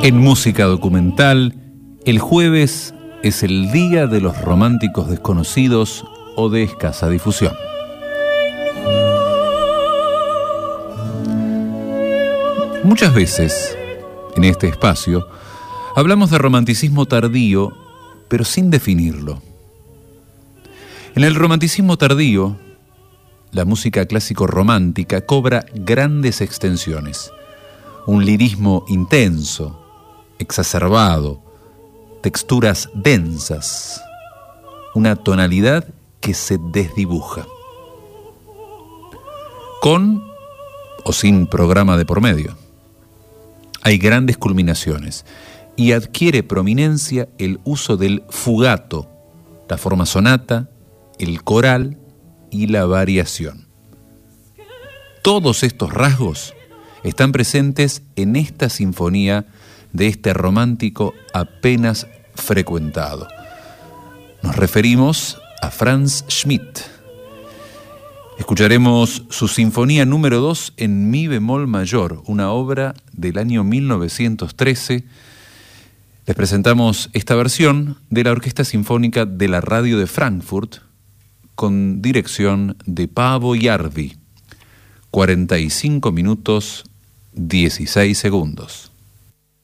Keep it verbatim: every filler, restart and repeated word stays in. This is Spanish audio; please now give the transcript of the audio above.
En música documental, el jueves es el Día de los Románticos Desconocidos o de escasa difusión. Muchas veces, en este espacio, hablamos de romanticismo tardío, pero sin definirlo. En el romanticismo tardío, la música clásico-romántica cobra grandes extensiones. Un lirismo intenso, exacerbado, texturas densas, una tonalidad que se desdibuja. Con o sin programa de por medio. Hay grandes culminaciones y adquiere prominencia el uso del fugato, la forma sonata, el coral y la variación. Todos estos rasgos están presentes en esta sinfonía de este romántico apenas frecuentado. Nos referimos a Franz Schmidt. Escucharemos su sinfonía número dos en mi bemol mayor, una obra del año mil novecientos trece. Les presentamos esta versión de la Orquesta Sinfónica de la Radio de Frankfurt con dirección de Paavo Järvi. cuarenta y cinco minutos, dieciséis segundos.